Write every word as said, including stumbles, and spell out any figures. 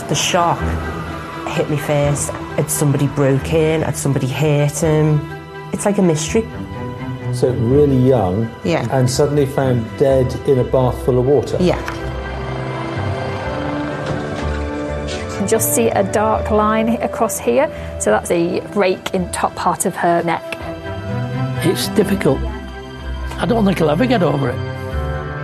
The shock hit me first. Had somebody broke in? Had somebody hurt him? It's like a mystery. So really young, yeah, and suddenly found dead in a bath full of water? Yeah. You can just see a dark line across here, so that's the break in top part of her neck. It's difficult. I don't think I'll ever get over it.